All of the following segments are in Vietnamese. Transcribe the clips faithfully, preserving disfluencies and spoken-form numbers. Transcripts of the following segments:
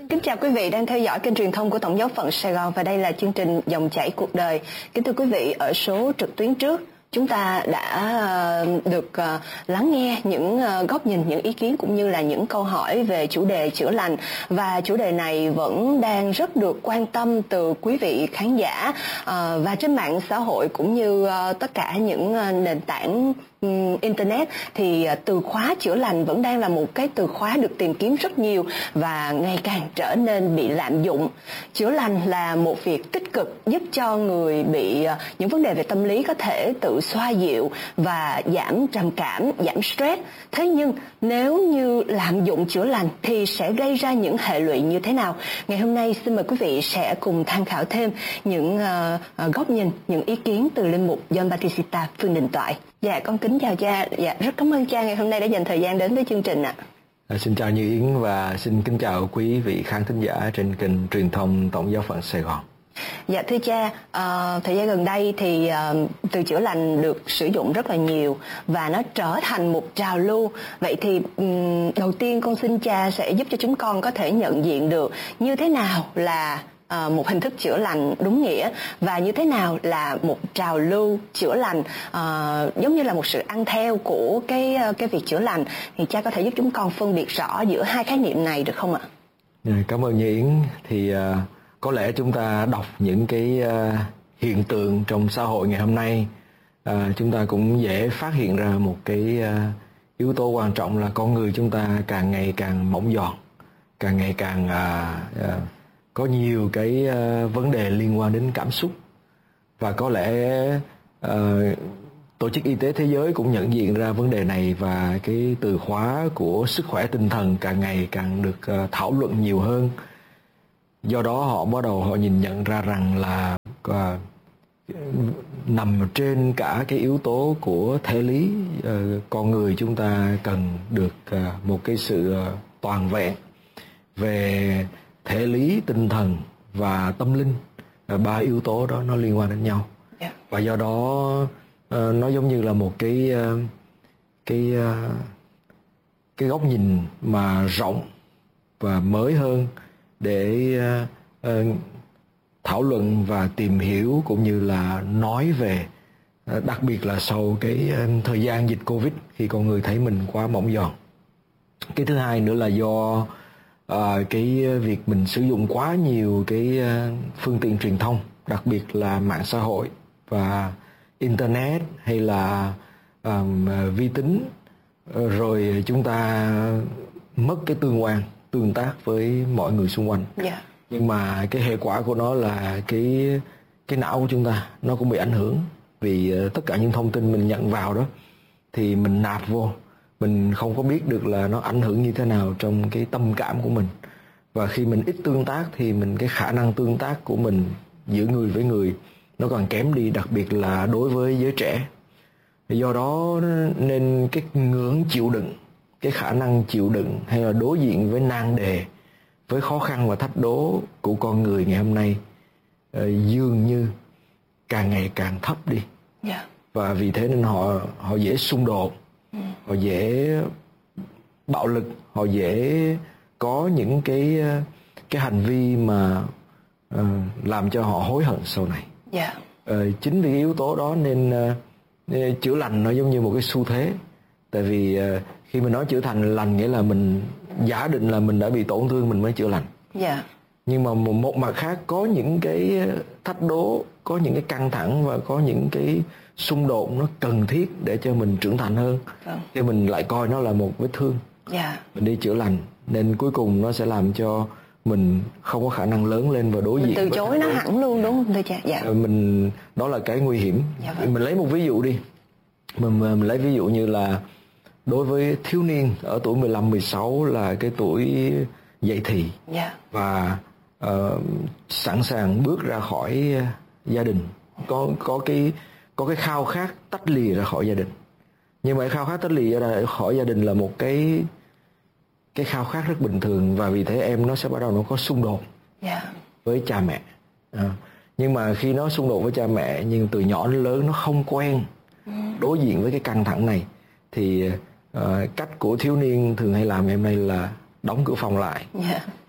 Kính chào quý vị đang theo dõi kênh truyền thông của Tổng giáo phận Sài Gòn và đây là chương trình Dòng chảy cuộc đời. Kính thưa quý vị, ở số trực tuyến trước chúng ta đã được lắng nghe những góc nhìn, những ý kiến cũng như là những câu hỏi về chủ đề chữa lành, và chủ đề này vẫn đang rất được quan tâm từ quý vị khán giả và trên mạng xã hội cũng như tất cả những nền tảng Internet thì từ khóa chữa lành vẫn đang là một cái từ khóa được tìm kiếm rất nhiều và ngày càng trở nên bị lạm dụng. Chữa lành là một việc tích cực giúp cho người bị những vấn đề về tâm lý có thể tự xoa dịu và giảm trầm cảm, giảm stress. Thế nhưng nếu như lạm dụng chữa lành thì sẽ gây ra những hệ lụy như thế nào? Ngày hôm nay xin mời quý vị sẽ cùng tham khảo thêm những uh, uh, góc nhìn, những ý kiến từ linh mục John Batista Phương Đình Toại. Dạ, con kính chào cha. Dạ, rất cảm ơn cha ngày hôm nay đã dành thời gian đến với chương trình ạ. À, xin chào Như Yến và xin kính chào quý vị khán thính giả trên kênh truyền thông Tổng giáo phận Sài Gòn. Dạ thưa cha, uh, thời gian gần đây thì uh, từ chữa lành được sử dụng rất là nhiều và nó trở thành một trào lưu. Vậy thì um, đầu tiên con xin cha sẽ giúp cho chúng con có thể nhận diện được như thế nào là Uh, một hình thức chữa lành đúng nghĩa và như thế nào là một trào lưu chữa lành, uh, giống như là một sự ăn theo của cái cái việc chữa lành, thì cha có thể giúp chúng con phân biệt rõ giữa hai khái niệm này được không ạ? Cảm ơn Như Yến. Thì uh, có lẽ chúng ta đọc những cái uh, hiện tượng trong xã hội ngày hôm nay, uh, chúng ta cũng dễ phát hiện ra một cái uh, yếu tố quan trọng là con người chúng ta càng ngày càng mỏng giòn, càng ngày càng uh, uh, có nhiều cái uh, vấn đề liên quan đến cảm xúc. Và có lẽ uh, Tổ chức Y tế Thế giới cũng nhận diện ra vấn đề này, và cái từ khóa của sức khỏe tinh thần càng ngày càng được uh, thảo luận nhiều hơn. Do đó họ bắt đầu họ nhìn nhận ra rằng là uh, nằm trên cả cái yếu tố của thể lý, uh, con người chúng ta cần được uh, một cái sự uh, toàn vẹn về thể lý, tinh thần và tâm linh. Ba yếu tố đó nó liên quan đến nhau. Yeah. Và do đó uh, nó giống như là một cái uh, cái uh, cái góc nhìn mà rộng và mới hơn để uh, uh, thảo luận và tìm hiểu cũng như là nói về, uh, đặc biệt là sau cái uh, thời gian dịch Covid, khi con người thấy mình quá mỏng giòn. Cái thứ hai nữa là do À, cái việc mình sử dụng quá nhiều cái uh, phương tiện truyền thông, đặc biệt là mạng xã hội và internet hay là um, vi tính, rồi chúng ta mất cái tương quan, tương tác với mọi người xung quanh. Yeah. Nhưng mà cái hệ quả của nó là cái cái não của chúng ta nó cũng bị ảnh hưởng, vì uh, tất cả những thông tin mình nhận vào đó thì mình nạp vô, mình không có biết được là nó ảnh hưởng như thế nào trong cái tâm cảm của mình. Và khi mình ít tương tác thì mình cái khả năng tương tác của mình giữa người với người nó còn kém đi, đặc biệt là đối với giới trẻ. Do đó nên cái ngưỡng chịu đựng, cái khả năng chịu đựng hay là đối diện với nan đề, với khó khăn và thách đố của con người ngày hôm nay uh, dường như càng ngày càng thấp đi. Yeah. Và vì thế nên họ họ dễ xung đột, họ dễ bạo lực, họ dễ có những cái cái hành vi mà uh, làm cho họ hối hận sau này. Yeah. Uh, chính vì cái yếu tố đó nên uh, chữa lành nó giống như một cái xu thế. Tại vì uh, khi mình nói chữa thành lành nghĩa là mình giả định là mình đã bị tổn thương mình mới chữa lành. Yeah. Nhưng mà một, một mặt khác có những cái thách đố, có những cái căng thẳng và có những cái xung đột nó cần thiết để cho mình trưởng thành hơn. Vâng. Thì mình lại coi nó là một vết thương. Yeah. Mình đi chữa lành nên cuối cùng nó sẽ làm cho mình không có khả năng lớn lên và đối mình diện. Từ chối nó hẳn luôn đúng không thưa cha? Dạ. Mình đó là cái nguy hiểm. Dạ vâng. Mình lấy một ví dụ đi. Mình, mình lấy ví dụ như là đối với thiếu niên ở tuổi mười lăm mười sáu là cái tuổi dậy thì. Yeah. Và uh, sẵn sàng bước ra khỏi gia đình, có có cái có cái khao khát tách lìa ra khỏi gia đình. Nhưng mà cái khao khát tách lìa ra khỏi gia đình là một cái cái khao khát rất bình thường, và vì thế em nó sẽ bắt đầu nó có xung đột. Yeah. Với cha mẹ. À, nhưng mà khi nó xung đột với cha mẹ nhưng từ nhỏ đến lớn nó không quen đối diện với cái căng thẳng này, thì uh, cách của thiếu niên thường hay làm em nay là đóng cửa phòng lại. Yeah.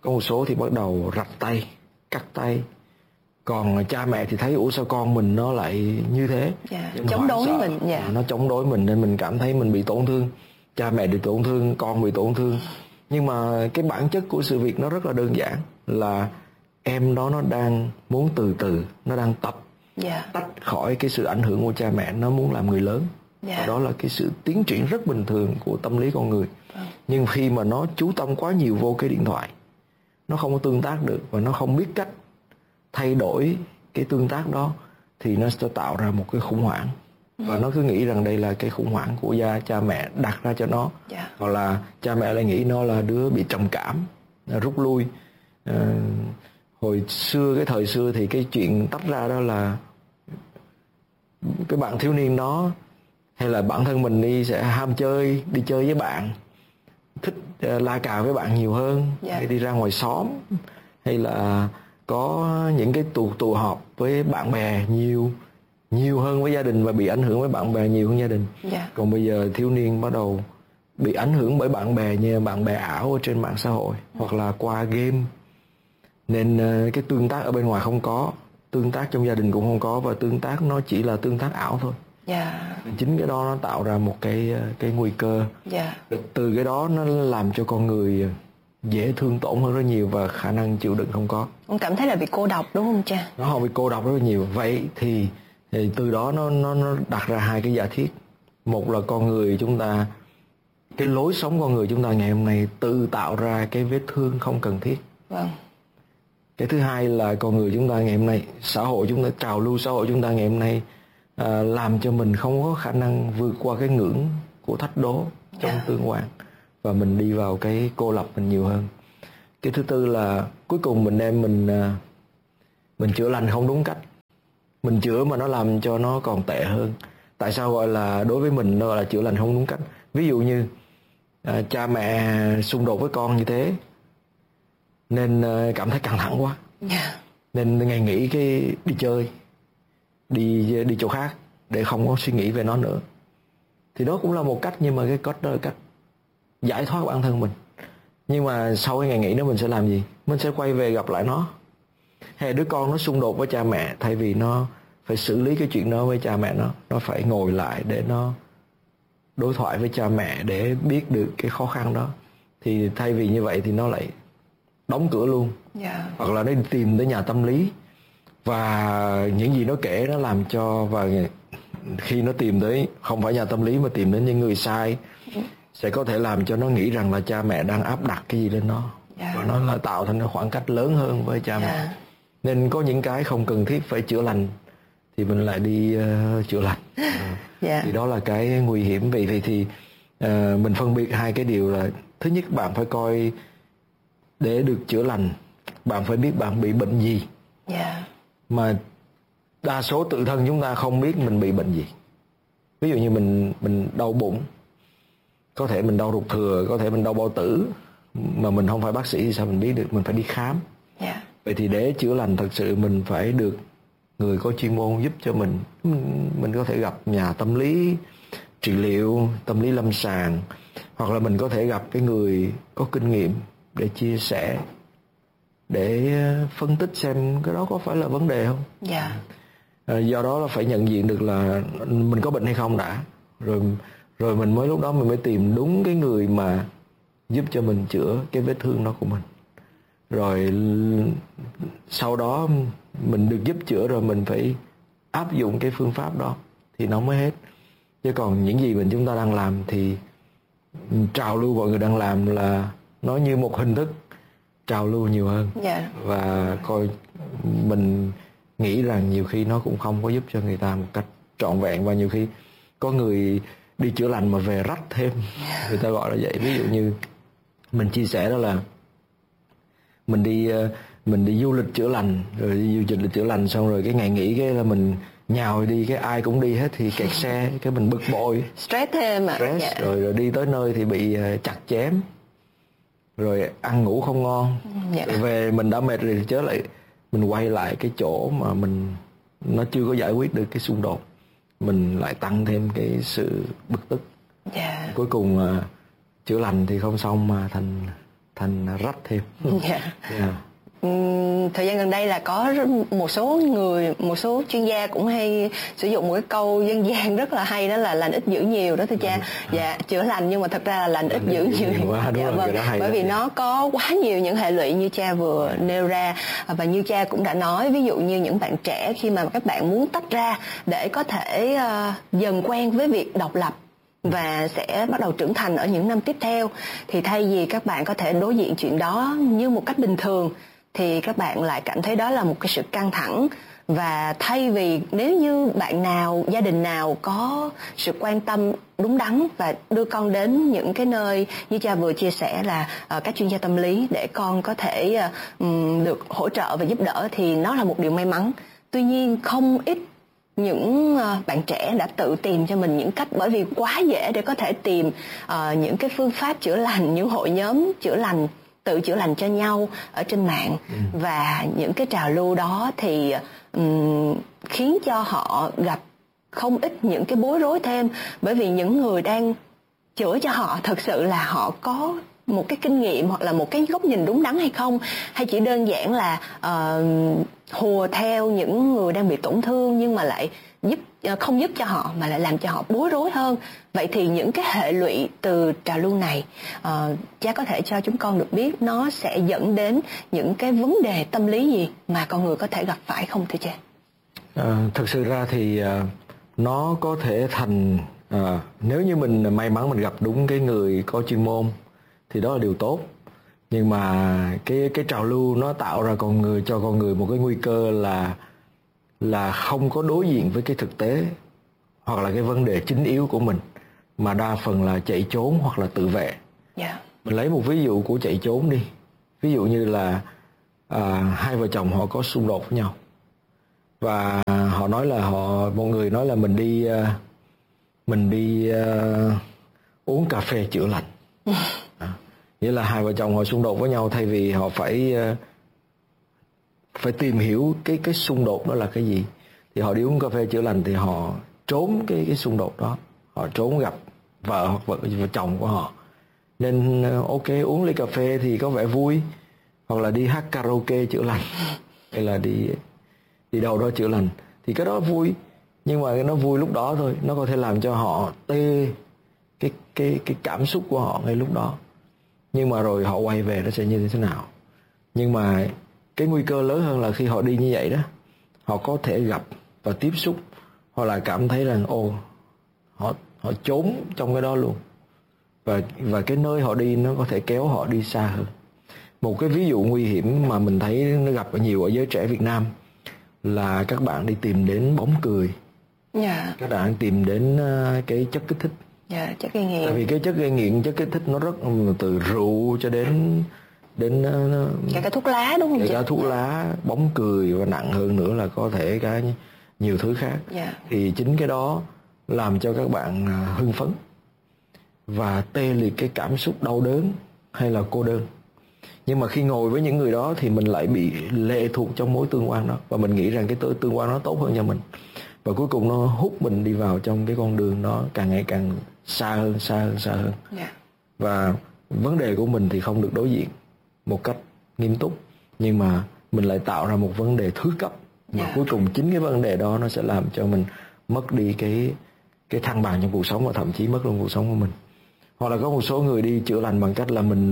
Có một số thì bắt đầu rạch tay, cắt tay. Còn cha mẹ thì thấy ủa sao con mình nó lại như thế, yeah, chống đối sợ. mình yeah. Nó chống đối mình nên mình cảm thấy mình bị tổn thương. Cha mẹ bị tổn thương, con bị tổn thương. Nhưng mà cái bản chất của sự việc nó rất là đơn giản, là em đó nó đang muốn từ từ, nó đang tập yeah. tách khỏi cái sự ảnh hưởng của cha mẹ, nó muốn làm người lớn. Yeah. Và đó là cái sự tiến triển rất bình thường của tâm lý con người. Oh. Nhưng khi mà nó chú tâm quá nhiều vô cái điện thoại, nó không có tương tác được và nó không biết cách thay đổi cái tương tác đó, thì nó sẽ tạo ra một cái khủng hoảng. Và nó cứ nghĩ rằng đây là cái khủng hoảng của gia cha mẹ đặt ra cho nó. Yeah. Hoặc là cha mẹ lại nghĩ nó là đứa bị trầm cảm, rút lui. à, Hồi xưa, cái thời xưa thì cái chuyện tách ra đó là cái bạn thiếu niên đó hay là bản thân mình đi sẽ ham chơi, đi chơi với bạn, thích uh, la cà với bạn nhiều hơn. Yeah. Hay đi ra ngoài xóm, hay là có những cái tụ tụ họp với bạn bè nhiều nhiều hơn với gia đình, và bị ảnh hưởng với bạn bè nhiều hơn gia đình. Yeah. Còn bây giờ thiếu niên bắt đầu bị ảnh hưởng bởi bạn bè, như bạn bè ảo ở trên mạng xã hội, mm. hoặc là qua game. Nên uh, cái tương tác ở bên ngoài không có, tương tác trong gia đình cũng không có, và tương tác nó chỉ là tương tác ảo thôi. Yeah. Chính cái đó nó tạo ra một cái cái nguy cơ. Yeah. Từ cái đó nó làm cho con người dễ thương tổn hơn rất nhiều, và khả năng chịu đựng không có. Ông cảm thấy là bị cô độc đúng không cha? Nó bị cô độc rất là nhiều. Vậy thì, thì từ đó nó nó nó đặt ra hai cái giả thiết. Một là con người chúng ta, cái lối sống con người chúng ta ngày hôm nay tự tạo ra cái vết thương không cần thiết. Vâng. Cái thứ hai là con người chúng ta ngày hôm nay, xã hội chúng ta, trào lưu xã hội chúng ta ngày hôm nay à, làm cho mình không có khả năng vượt qua cái ngưỡng của thách đố trong yeah. tương quan, và mình đi vào cái cô lập mình nhiều hơn. Cái thứ tư là cuối cùng mình đem mình mình chữa lành không đúng cách, mình chữa mà nó làm cho nó còn tệ hơn. Tại sao gọi là đối với mình nó gọi là chữa lành không đúng cách? Ví dụ như à, cha mẹ xung đột với con như thế nên à, cảm thấy căng thẳng quá, yeah. nên ngày nghỉ cái đi chơi, đi đi chỗ khác để không có suy nghĩ về nó nữa. Thì đó cũng là một cách, nhưng mà cái cách đó là cách giải thoát bản thân mình. Nhưng mà sau cái ngày nghỉ đó mình sẽ làm gì? Mình sẽ quay về gặp lại nó. Hay đứa con nó xung đột với cha mẹ, thay vì nó phải xử lý cái chuyện đó với cha mẹ nó, nó phải ngồi lại để nó đối thoại với cha mẹ để biết được cái khó khăn đó. Thì thay vì như vậy thì nó lại đóng cửa luôn. Yeah. Hoặc là nó đi tìm tới nhà tâm lý, và những gì nó kể nó làm cho, và khi nó tìm tới không phải nhà tâm lý mà tìm đến những người sai, sẽ có thể làm cho nó nghĩ rằng là cha mẹ đang áp đặt cái gì lên nó. Yeah. Và nó là tạo thành cái khoảng cách lớn hơn với cha yeah. mẹ. Nên có những cái không cần thiết phải chữa lành thì mình lại đi uh, chữa lành. Yeah. Thì đó là cái nguy hiểm. Vì vậy thì uh, mình phân biệt hai cái điều là, thứ nhất bạn phải coi để được chữa lành, bạn phải biết bạn bị bệnh gì. Yeah. Mà đa số tự thân chúng ta không biết mình bị bệnh gì. Ví dụ như mình mình đau bụng, có thể mình đau ruột thừa, có thể mình đau bao tử, mà mình không phải bác sĩ thì sao mình biết được? Mình phải đi khám. Yeah. Vậy thì để chữa lành thật sự mình phải được người có chuyên môn giúp cho mình. Mình có thể gặp nhà tâm lý trị liệu, tâm lý lâm sàng, hoặc là mình có thể gặp cái người có kinh nghiệm để chia sẻ, để phân tích xem cái đó có phải là vấn đề không. Yeah. À, do đó là phải nhận diện được là mình có bệnh hay không đã, rồi rồi mình mới lúc đó mình mới tìm đúng cái người mà giúp cho mình chữa cái vết thương đó của mình. Rồi sau đó mình được giúp chữa rồi mình phải áp dụng cái phương pháp đó thì nó mới hết. Chứ còn những gì mình chúng ta đang làm thì trào lưu mọi người đang làm là nó như một hình thức trào lưu nhiều hơn. Yeah. Và coi mình nghĩ rằng nhiều khi nó cũng không có giúp cho người ta một cách trọn vẹn, và nhiều khi có người đi chữa lành mà về rách thêm, người ta gọi là vậy. Ví dụ như mình chia sẻ đó là mình đi mình đi du lịch chữa lành, rồi đi du lịch chữa lành xong rồi cái ngày nghỉ cái là mình nhào đi, cái ai cũng đi hết thì kẹt xe, cái mình bực bội, stress thêm à. Stress, yeah. rồi, rồi đi tới nơi thì bị chặt chém, rồi ăn ngủ không ngon. Yeah. Rồi về mình đã mệt rồi thì chớ lại mình quay lại cái chỗ mà mình nó chưa có giải quyết được cái xung đột, mình lại tăng thêm cái sự bực tức. Yeah. Cuối cùng uh, chữa lành thì không xong mà thành thành rách thêm. Yeah. Yeah. Uhm, thời gian gần đây là có một số người, một số chuyên gia cũng hay sử dụng một cái câu dân gian rất là hay, đó là lành ít dữ nhiều đó thưa cha. Dạ, chữa lành nhưng mà thật ra là lành ít dữ nhiều. Quá, đúng dạ, rồi, vâng. Bởi vì nó có quá nhiều những hệ lụy như cha vừa nêu ra, và như cha cũng đã nói, ví dụ như những bạn trẻ khi mà các bạn muốn tách ra để có thể uh, dần quen với việc độc lập và sẽ bắt đầu trưởng thành ở những năm tiếp theo, thì thay vì các bạn có thể đối diện chuyện đó như một cách bình thường thì các bạn lại cảm thấy đó là một cái sự căng thẳng. Và thay vì, nếu như bạn nào, gia đình nào có sự quan tâm đúng đắn và đưa con đến những cái nơi như cha vừa chia sẻ là uh, các chuyên gia tâm lý để con có thể uh, um, được hỗ trợ và giúp đỡ, thì nó là một điều may mắn. Tuy nhiên không ít những uh, bạn trẻ đã tự tìm cho mình những cách, bởi vì quá dễ để có thể tìm uh, những cái phương pháp chữa lành, những hội nhóm chữa lành, tự chữa lành cho nhau ở trên mạng. Ừ. Và những cái trào lưu đó thì um, khiến cho họ gặp không ít những cái bối rối thêm, bởi vì những người đang chữa cho họ thực sự là họ có một cái kinh nghiệm hoặc là một cái góc nhìn đúng đắn hay không, hay chỉ đơn giản là uh, hùa theo những người đang bị tổn thương nhưng mà lại giúp không giúp cho họ mà lại làm cho họ bối rối hơn. Vậy thì những cái hệ lụy từ trào lưu này, uh, cha có thể cho chúng con được biết nó sẽ dẫn đến những cái vấn đề tâm lý gì mà con người có thể gặp phải không thưa cha? À, thực sự ra thì uh, nó có thể thành uh, nếu như mình may mắn mình gặp đúng cái người có chuyên môn thì đó là điều tốt. Nhưng mà cái cái trào lưu nó tạo ra con người, cho con người một cái nguy cơ là là không có đối diện với cái thực tế hoặc là cái vấn đề chính yếu của mình, mà đa phần là chạy trốn hoặc là tự vệ. Yeah. Mình lấy một ví dụ của chạy trốn đi. Ví dụ như là à, hai vợ chồng họ có xung đột với nhau và họ nói là họ một người nói là mình đi uh, mình đi uh, uống cà phê chữa lành. À, nghĩa là hai vợ chồng họ xung đột với nhau, thay vì họ phải uh, phải tìm hiểu cái cái xung đột đó là cái gì, thì họ đi uống cà phê chữa lành thì họ trốn cái cái xung đột đó, họ trốn gặp vợ hoặc vợ, vợ chồng của họ. Nên ok, uống ly cà phê thì có vẻ vui, hoặc là đi hát karaoke chữa lành, hay là đi đi đâu đó chữa lành, thì cái đó vui. Nhưng mà nó vui lúc đó thôi, nó có thể làm cho họ tê cái cái cái cảm xúc của họ ngay lúc đó. Nhưng mà rồi họ quay về nó sẽ như thế nào? Nhưng mà cái nguy cơ lớn hơn là khi họ đi như vậy đó, họ có thể gặp và tiếp xúc, hoặc là cảm thấy rằng ồ, họ họ trốn trong cái đó luôn, và và cái nơi họ đi nó có thể kéo họ đi xa hơn. Một cái ví dụ nguy hiểm mà mình thấy nó gặp nhiều ở giới trẻ Việt Nam là các bạn đi tìm đến bóng cười. Yeah. Các bạn tìm đến cái chất kích thích. Yeah, chất gây nghiện. Tại vì cái chất gây nghiện, chất kích thích nó rất từ rượu cho đến đến cả cả thuốc lá, đúng không? Cả, cả thuốc lá, bóng cười, và nặng hơn nữa là có thể cả nhiều thứ khác. Yeah. Thì chính cái đó làm cho các bạn hưng phấn và tê liệt cái cảm xúc đau đớn hay là cô đơn. Nhưng mà khi ngồi với những người đó thì mình lại bị lệ thuộc trong mối tương quan đó, và mình nghĩ rằng cái tương quan nó tốt hơn cho mình, và cuối cùng nó hút mình đi vào trong cái con đường đó càng ngày càng xa hơn, xa hơn, xa hơn. Yeah. Và vấn đề của mình thì không được đối diện một cách nghiêm túc, nhưng mà mình lại tạo ra một vấn đề thứ cấp, mà Yeah. cuối cùng chính cái vấn đề đó nó sẽ làm cho mình mất đi cái cái thăng bằng trong cuộc sống, và thậm chí mất luôn cuộc sống của mình. Hoặc là có một số người đi chữa lành bằng cách là mình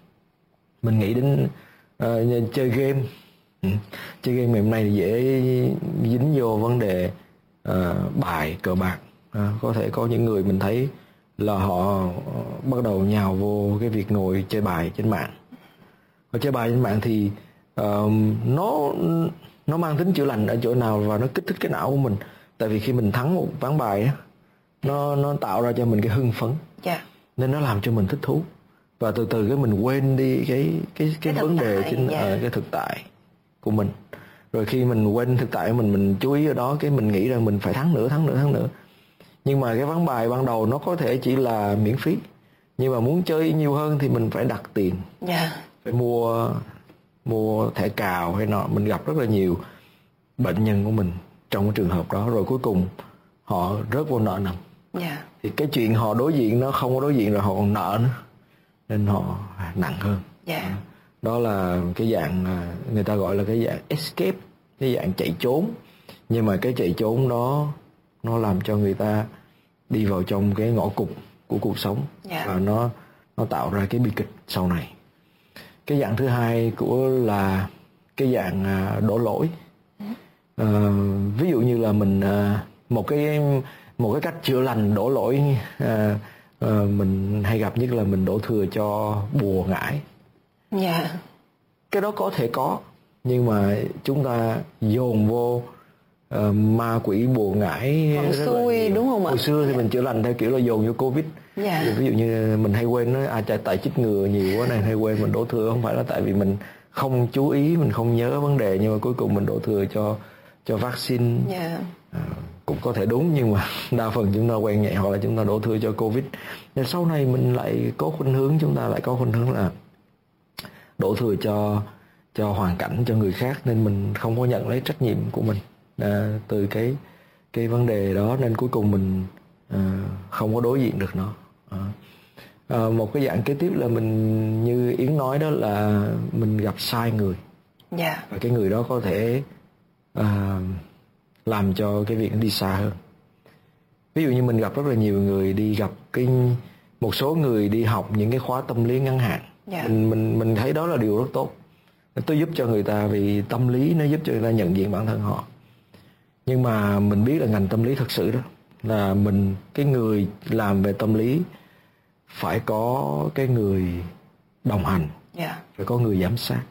mình nghĩ đến uh, chơi game. Ừ. Chơi game ngày hôm nay thì dễ dính vô vấn đề uh, bài, cờ bạc. Uh, có thể có những người mình thấy là họ bắt đầu nhào vô cái việc ngồi chơi bài trên mạng. Và chơi bài trên mạng thì uh, nó nó mang tính chữa lành ở chỗ nào, và nó kích thích cái não của mình. Tại vì khi mình thắng một ván bài á, nó nó tạo ra cho mình cái hưng phấn. Yeah. Nên nó làm cho mình thích thú, và từ từ cái mình quên đi cái cái cái, cái vấn đề tại, chính yeah. ở cái thực tại của mình. Rồi khi mình quên thực tại của mình, mình chú ý ở đó, cái mình nghĩ rằng mình phải thắng nữa, thắng nữa, thắng nữa. Nhưng mà cái ván bài ban đầu nó có thể chỉ là miễn phí, nhưng mà muốn chơi nhiều hơn thì mình phải đặt tiền. Yeah. Phải mua mua thẻ cào hay nọ. Mình gặp rất là nhiều bệnh nhân của mình trong cái trường hợp đó, rồi cuối cùng họ rớt vô nợ nần. Yeah. Thì cái chuyện họ đối diện nó không có đối diện, rồi họ còn nợ nữa, nên họ nặng hơn. Yeah. Đó là cái dạng người ta gọi là cái dạng escape, cái dạng chạy trốn. Nhưng mà cái chạy trốn đó nó làm cho người ta đi vào trong cái ngõ cụt của cuộc sống. Yeah. Và nó nó tạo ra cái bi kịch sau này. Cái dạng thứ hai của là cái dạng đổ lỗi. À, ví dụ như là mình một cái một cái cách chữa lành đổ lỗi à, à, mình hay gặp nhất là mình đổ thừa cho bùa ngải. Yeah. Cái đó có thể có, nhưng mà chúng ta dồn vô uh, ma quỷ bùa ngải xui đúng không ạ? Hồi xưa thì mình chữa lành theo kiểu là dồn vô Covid. Yeah. Ví dụ như mình hay quên nói à tại chích ngừa nhiều quá này, hay quên mình đổ thừa, không phải là tại vì mình không chú ý, mình không nhớ vấn đề, nhưng mà cuối cùng mình đổ thừa cho cho vaccine. Yeah. À, cũng có thể đúng, nhưng mà đa phần chúng ta quen nhẹ hoặc là chúng ta đổ thừa cho Covid. Nên sau này mình lại có khuynh hướng, chúng ta lại có khuynh hướng là đổ thừa cho cho hoàn cảnh, cho người khác, nên mình không có nhận lấy trách nhiệm của mình à, từ cái cái vấn đề đó, nên cuối cùng mình à, không có đối diện được nó. À, à, một cái dạng kế tiếp là mình, như Yến nói đó, là mình gặp sai người. Yeah. Và cái người đó có thể à, làm cho cái việc đi xa hơn. Ví dụ như mình gặp rất là nhiều người đi gặp cái một số người đi học những cái khóa tâm lý ngắn hạn. Yeah. Mình mình mình thấy đó là điều rất tốt. Nó giúp cho người ta, vì tâm lý nó giúp cho người ta nhận diện bản thân họ. Nhưng mà mình biết là ngành tâm lý thật sự đó là mình, cái người làm về tâm lý phải có cái người đồng hành. Yeah. Phải có người giám sát.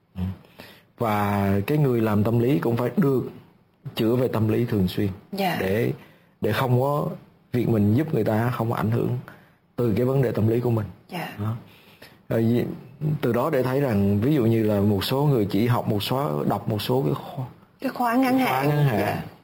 Và cái người làm tâm lý cũng phải được chữa về tâm lý thường xuyên. Yeah. Để để không có việc mình giúp người ta không có ảnh hưởng từ cái vấn đề tâm lý của mình. Yeah. Đó. Rồi, từ đó để thấy rằng ví dụ như là một số người chỉ học một số, đọc một số cái khóa, cái khóa ngắn hạn, khóa ngắn hạn yeah.